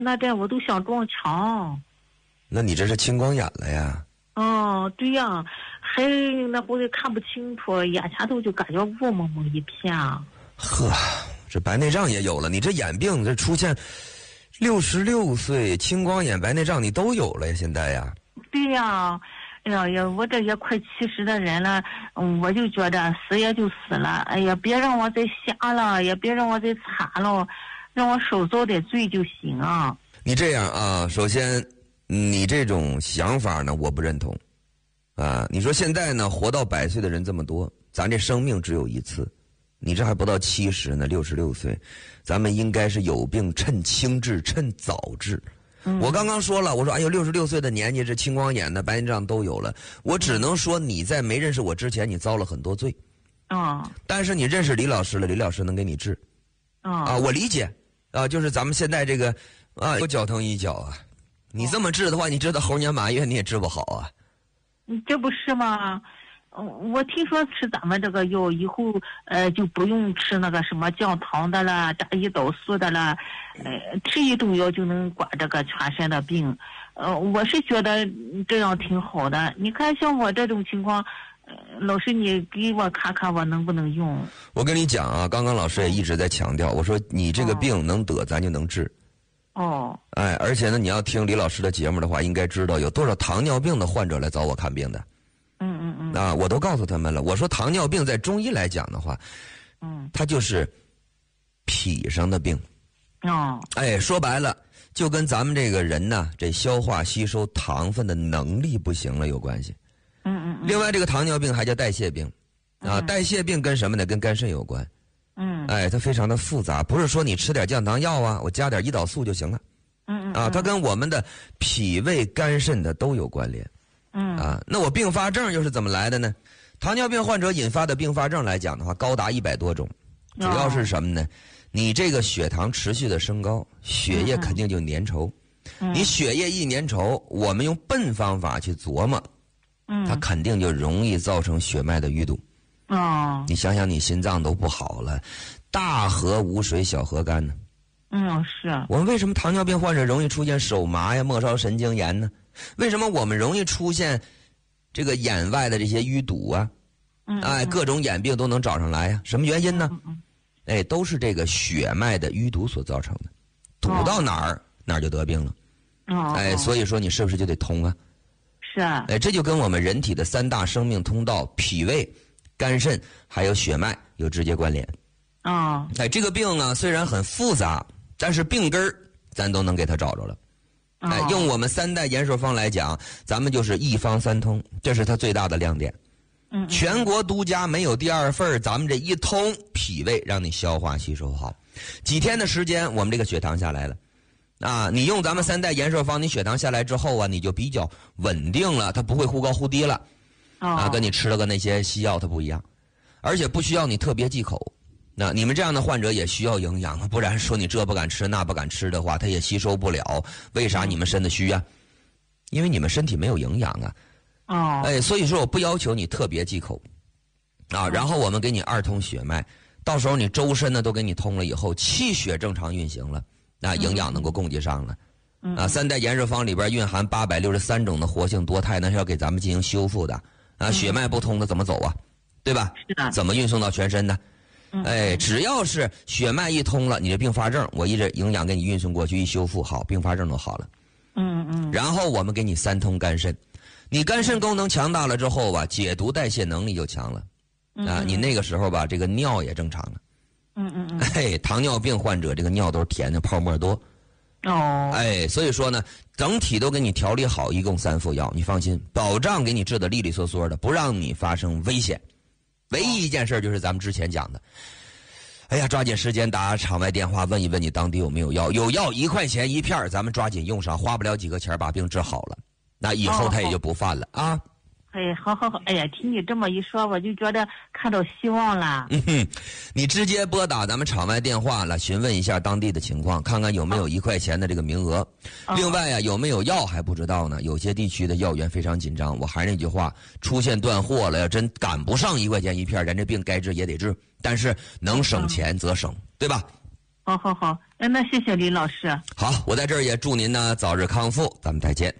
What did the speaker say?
那这我都想撞墙。 那你这是青光眼了呀？ 哦，对呀，还那会儿看不清楚，眼前头就感觉雾蒙蒙一片。 呵，这白内障也有了，你这眼病这出现，66岁青光眼、白内障你都有了呀？现在呀？ 对呀，哎呀，我这也快70的人了，我就觉得死也就死了，哎呀，别让我再瞎了，也别让我再惨了，让我少遭点罪就行啊。 你这样啊，首先，你这种想法呢，我不认同，啊，你说现在呢，活到100岁的人这么多，咱这生命只有一次，你这还不到70呢，66岁，咱们应该是有病趁轻治，趁早治。我刚刚说了，我说哎呦，66岁的年纪，这青光眼的、白内障都有了。我只能说你在没认识我之前，你遭了很多罪。但是你认识李老师了，李老师能给你治。我理解啊，就是咱们现在这个啊，有脚疼医脚啊。你这么治的话，你治到猴年马月你也治不好啊。 这不是吗？我听说吃咱们这个药以后，就不用吃那个什么降糖的了、炸胰岛素的了，吃一种药就能管这个全身的病。我是觉得这样挺好的。你看像我这种情况，老师你给我看看我能不能用？ 我跟你讲啊，刚刚老师也一直在强调，我说你这个病能得，咱就能治。哎，而且呢，你要听李老师的节目的话，应该知道有多少糖尿病的患者来找我看病的。我都告诉他们了。我说糖尿病在中医来讲的话，它就是脾上的病。哎，说白了，就跟咱们这个人呢，这消化吸收糖分的能力不行了有关系。另外，这个糖尿病还叫代谢病，代谢病跟什么呢？跟肝肾有关。哎，它非常的复杂，不是说你吃点降糖药啊，我加点胰岛素就行了。它跟我们的脾胃肝肾的都有关联。那我并发症又是怎么来的呢？糖尿病患者引发的并发症来讲的话，高达100多种，主要是什么呢？你这个血糖持续的升高，血液肯定就粘稠。你血液一粘稠，我们用笨方法去琢磨，它肯定就容易造成血脉的淤堵。你想想，你心脏都不好了，大河无水小河干呢。 是。 我们为什么糖尿病患者容易出现手麻呀、末梢神经炎呢？为什么我们容易出现这个眼外的这些淤堵啊？各种眼病都能找上来呀？什么原因呢？都是这个血脉的淤堵所造成的，堵到哪儿哪儿就得病了。所以说你是不是就得通啊？ 是啊。 这就跟我们人体的3大生命通道脾胃、肝肾还有血脉有直接关联。这个病呢虽然很复杂，但是病根儿咱都能给它找着了。用我们3代延寿方来讲，咱们就是一方三通，这是它最大的亮点。全国独家，没有第二份，咱们这一通脾胃让你消化吸收好，几天的时间我们这个血糖下来了。你用咱们3代延寿方，你血糖下来之后啊，你就比较稳定了，它不会忽高忽低了。跟你吃了个那些西药它不一样，而且不需要你特别忌口。那你们这样的患者也需要营养，不然说你这不敢吃那不敢吃的话，它也吸收不了。为啥你们身子虚啊？因为你们身体没有营养啊。所以说我不要求你特别忌口然后我们给你2通血脉，到时候你周身呢都给你通了以后，气血正常运行了，营养能够供给上了。3代延寿方里边蕴含863种的活性多肽，那是要给咱们进行修复的。血脉不通的怎么走啊？对吧？ 是的。怎么运送到全身呢？只要是血脉一通了，你的并发症我一直营养给你运送过去，一修复好，并发症都好了。然后我们给你3通肝肾，你肝肾功能强大了之后吧，解毒代谢能力就强了。你那个时候吧，这个尿也正常了。糖尿病患者这个尿都是甜的，泡沫多。所以说呢，整体都给你调理好，一共3副药，你放心，保障给你治得利利索索的，不让你发生危险。唯一一件事就是咱们之前讲的，抓紧时间打场外电话问一问你当地有没有药，有药1块钱1片，咱们抓紧用上，花不了几个钱把病治好了，那以后他也就不犯了啊。 好，听你这么一说，我就觉得看到希望了。 你直接拨打咱们场外电话来询问一下当地的情况，看看有没有1块钱的这个名额。另外有没有药还不知道呢，有些地区的药源非常紧张。我还是那句话，出现断货了，要真赶不上1块钱1片，人这病该治也得治，但是能省钱则省，对吧？ 好，那谢谢李老师。 好，我在这儿也祝您呢早日康复，咱们再见。